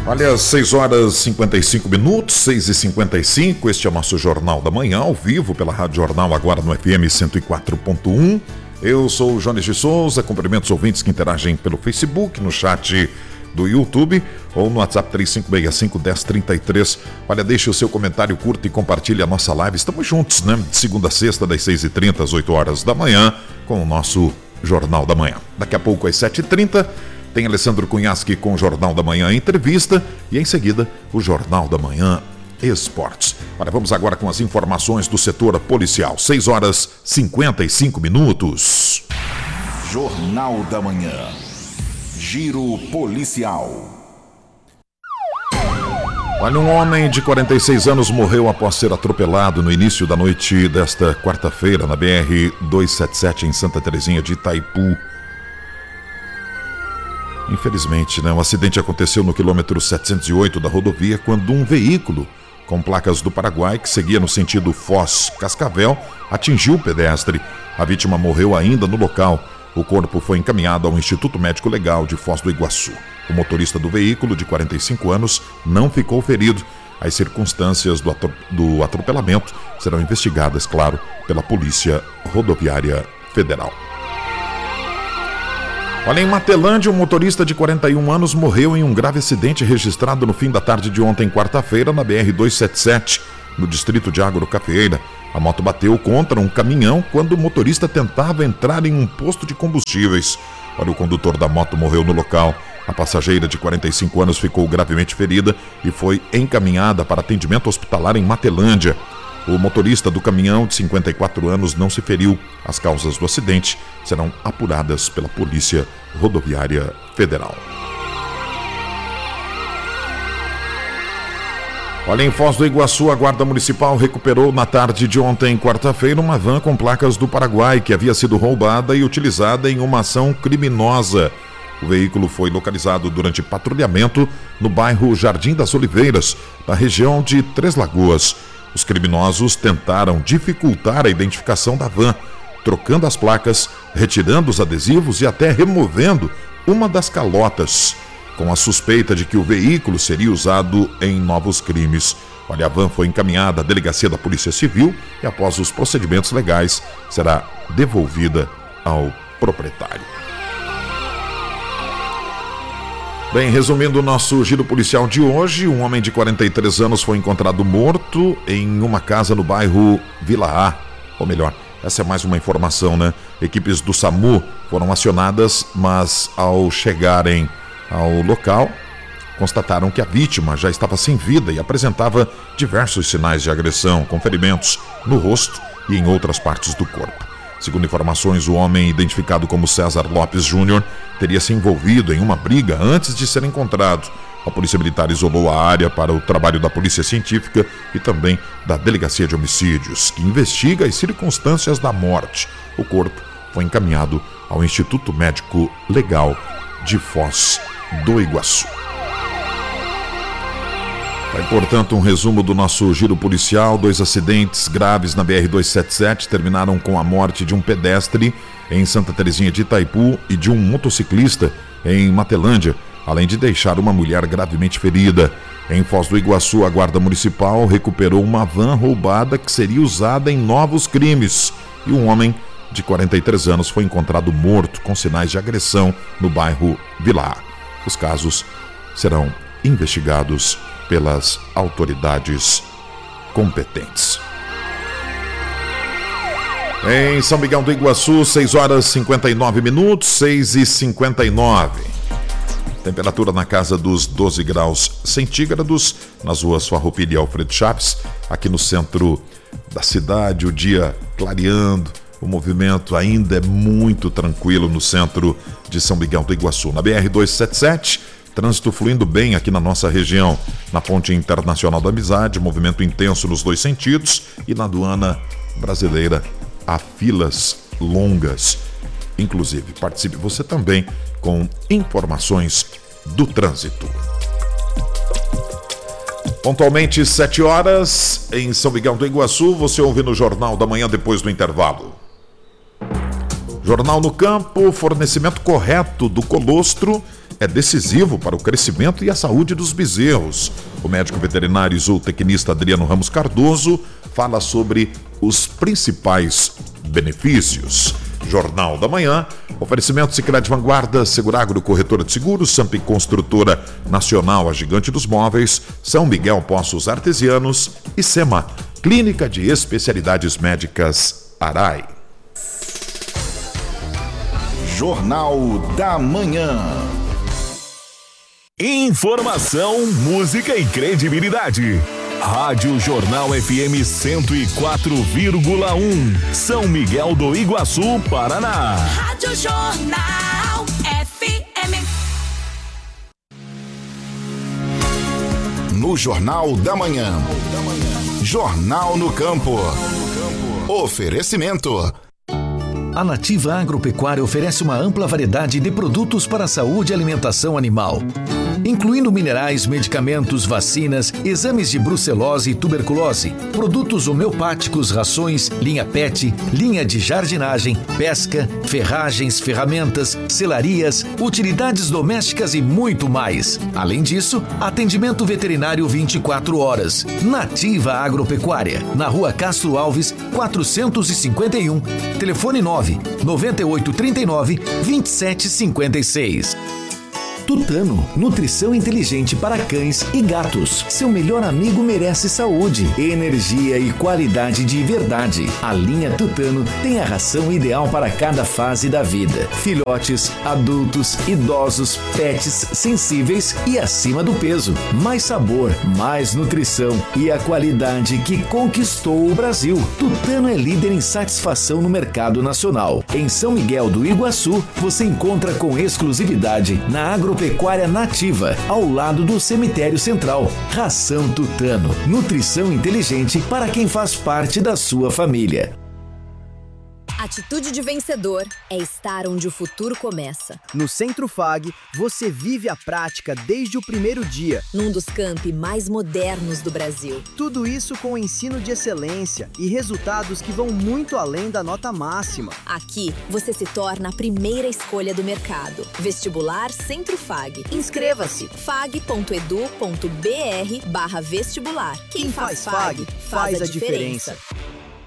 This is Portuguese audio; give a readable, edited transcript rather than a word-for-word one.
Olha, 6h55, 6h55, este é o nosso Jornal da Manhã, ao vivo pela Rádio Jornal, agora no FM 104.1. Eu sou o Jones de Souza, cumprimento os ouvintes que interagem pelo Facebook, no chat do YouTube ou no WhatsApp 3565-1033. Olha, deixe o seu comentário, curta e compartilhe a nossa live. Estamos juntos, né? De segunda a sexta, das 6h30 às 8 horas da manhã, com o nosso Jornal da Manhã. Daqui a pouco, às 7h30, tem Alessandro Cunhasque com o Jornal da Manhã Entrevista e, em seguida, o Jornal da Manhã Esportes. Olha, vamos agora com as informações do setor policial. 6h55. Jornal da Manhã. Giro policial. Olha, um homem de 46 anos morreu após ser atropelado no início da noite desta quarta-feira na BR-277 em Santa Terezinha de Itaipu. Infelizmente, o acidente aconteceu no quilômetro 708 da rodovia quando um veículo com placas do Paraguai que seguia no sentido Foz-Cascavel atingiu o pedestre. A vítima morreu ainda no local. O corpo foi encaminhado ao Instituto Médico Legal de Foz do Iguaçu. O motorista do veículo, de 45 anos, não ficou ferido. As circunstâncias do atropelamento serão investigadas, claro, pela Polícia Rodoviária Federal. Olha, em Matelândia, um motorista de 41 anos morreu em um grave acidente registrado no fim da tarde de ontem, quarta-feira, na BR-277, no distrito de Água Cafeeira. A moto bateu contra um caminhão quando o motorista tentava entrar em um posto de combustíveis. Olha, o condutor da moto morreu no local. A passageira de 45 anos ficou gravemente ferida e foi encaminhada para atendimento hospitalar em Matelândia. O motorista do caminhão, de 54 anos, não se feriu. As causas do acidente serão apuradas pela Polícia Rodoviária Federal. Olha, em Foz do Iguaçu, a Guarda Municipal recuperou na tarde de ontem, quarta-feira, uma van com placas do Paraguai que havia sido roubada e utilizada em uma ação criminosa. O veículo foi localizado durante patrulhamento no bairro Jardim das Oliveiras, na região de Três Lagoas. Os criminosos tentaram dificultar a identificação da van, trocando as placas, retirando os adesivos e até removendo uma das calotas, com a suspeita de que o veículo seria usado em novos crimes. Olha, a van foi encaminhada à delegacia da Polícia Civil e, após os procedimentos legais, será devolvida ao proprietário. Bem, resumindo o nosso giro policial de hoje, um homem de 43 anos foi encontrado morto em uma casa no bairro Vila A. Ou melhor, essa é mais uma informação, Equipes do SAMU foram acionadas, mas ao chegarem ao local, constataram que a vítima já estava sem vida e apresentava diversos sinais de agressão, com ferimentos no rosto e em outras partes do corpo. Segundo informações, o homem, identificado como César Lopes Júnior, teria se envolvido em uma briga antes de ser encontrado. A Polícia Militar isolou a área para o trabalho da Polícia Científica e também da Delegacia de Homicídios, que investiga as circunstâncias da morte. O corpo foi encaminhado ao Instituto Médico Legal de Foz do Iguaçu. Vai, portanto, um resumo do nosso giro policial. 2 acidentes graves na BR-277 terminaram com a morte de um pedestre em Santa Terezinha de Itaipu e de um motociclista em Matelândia, além de deixar uma mulher gravemente ferida. Em Foz do Iguaçu, a Guarda Municipal recuperou uma van roubada que seria usada em novos crimes. E um homem de 43 anos foi encontrado morto com sinais de agressão no bairro Vila A. Os casos serão investigados pelas autoridades competentes. Em São Miguel do Iguaçu, 6h59, 6h59. Temperatura na casa dos 12 graus centígrados, nas ruas Farroupilha e Alfredo Chaves, aqui no centro da cidade, o dia clareando. O movimento ainda é muito tranquilo no centro de São Miguel do Iguaçu. Na BR-277, trânsito fluindo bem aqui na nossa região. Na Ponte Internacional da Amizade, movimento intenso nos 2 sentidos. E na aduana brasileira, há filas longas. Inclusive, participe você também com informações do trânsito. Pontualmente 7 horas em São Miguel do Iguaçu, você ouve no Jornal da Manhã depois do intervalo. Jornal no Campo, fornecimento correto do colostro é decisivo para o crescimento e a saúde dos bezerros. O médico veterinário e zootecnista Adriano Ramos Cardoso fala sobre os principais benefícios. Jornal da Manhã, oferecimento Sicredi Vanguarda, Seguragro, corretora de seguros, Sampi Construtora Nacional, a gigante dos móveis, São Miguel Poços Artesianos e SEMA, Clínica de Especialidades Médicas Arai. Jornal da Manhã. Informação, música e credibilidade. Rádio Jornal FM 104,1. São Miguel do Iguaçu, Paraná. Rádio Jornal FM. No Jornal da Manhã. Jornal no Campo. Oferecimento. A Nativa Agropecuária oferece uma ampla variedade de produtos para a saúde e alimentação animal, incluindo minerais, medicamentos, vacinas, exames de brucelose e tuberculose, produtos homeopáticos, rações, linha PET, linha de jardinagem, pesca, ferragens, ferramentas, selarias, utilidades domésticas e muito mais. Além disso, atendimento veterinário 24 horas. Nativa Agropecuária, na Rua Castro Alves, 451, telefone 99839-2756. Tutano, nutrição inteligente para cães e gatos. Seu melhor amigo merece saúde, energia e qualidade de verdade. A linha Tutano tem a ração ideal para cada fase da vida. Filhotes, adultos, idosos, pets sensíveis e acima do peso. Mais sabor, mais nutrição e a qualidade que conquistou o Brasil. Tutano é líder em satisfação no mercado nacional. Em São Miguel do Iguaçu, você encontra com exclusividade na Agropecuária Nativa, ao lado do Cemitério Central. Ração Tutano, nutrição inteligente para quem faz parte da sua família. Atitude de vencedor é estar onde o futuro começa. No Centro FAG, você vive a prática desde o primeiro dia. Num dos campi mais modernos do Brasil. Tudo isso com ensino de excelência e resultados que vão muito além da nota máxima. Aqui, você se torna a primeira escolha do mercado. Vestibular Centro FAG. Inscreva-se. fag.edu.br/vestibular. Quem faz FAG, faz a diferença.